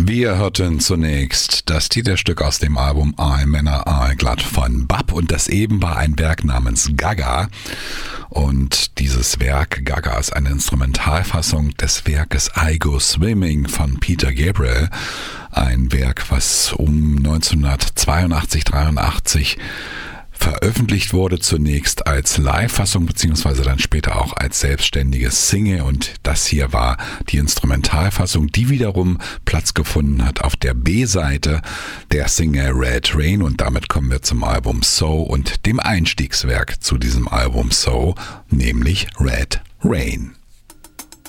Wir hörten zunächst das Titelstück aus dem Album Männer Glatt von Bab und das eben war ein Werk namens Gaga. Und dieses Werk, Gaga, ist eine Instrumentalfassung des Werkes I Go Swimming von Peter Gabriel. Ein Werk, was um 1982, 83 veröffentlicht wurde, zunächst als Live-Fassung beziehungsweise dann später auch als selbstständiges Single, und das hier war die Instrumentalfassung, die wiederum Platz gefunden hat auf der B-Seite der Single Red Rain, und damit kommen wir zum Album So und dem Einstiegswerk zu diesem Album So, nämlich Red Rain.